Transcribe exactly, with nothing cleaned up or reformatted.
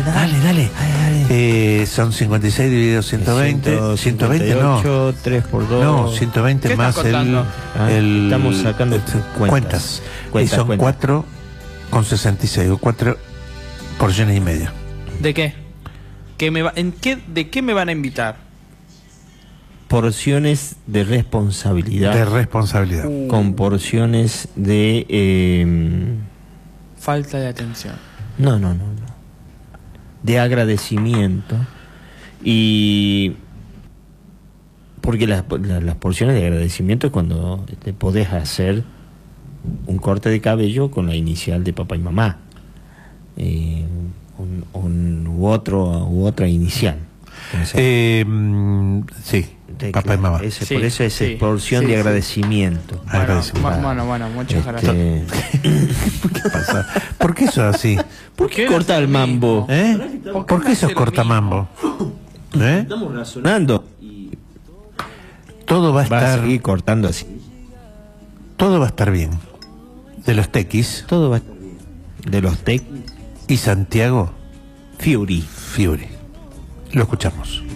Dale, dale. Eh, son cincuenta y seis dividido ciento veinte. ciento veinte no. tres por dos. No, ciento veinte más el, ah, el... Estamos sacando el, cuentas. Cuentas. cuentas y son cuentas. cuatro con sesenta y seis, o cuatro porciones y media. ¿De qué? ¿Qué me va, en qué, ¿De qué me van a invitar? Porciones de responsabilidad. De responsabilidad. Uh. Con porciones de... Eh, Falta de atención. No, no, no, no. De agradecimiento. Y... Porque las, las, las porciones de agradecimiento es cuando te podés hacer un corte de cabello con la inicial de papá y mamá. Eh, un, un, u, otro, u otra inicial. Eh, sí, de, papá y mamá. Ese, sí, por eso es sí, porción sí, de sí. agradecimiento. Bueno, Agradecimiento. ma- bueno, bueno, muchas Este... gracias. ¿Qué pasa? ¿Por qué eso es así? ¿Por qué no corta hace el lo mambo? mismo? ¿Eh? ¿Por qué ¿Por no qué sos hace lo cortamambo? ¿Eh? Estamos razonando. Todo va a Va a estar, seguir cortando así. todo va a estar bien. De los Tequis Todo va a estar bien. De los Tech y Santiago Fury. Fiori. Lo escuchamos.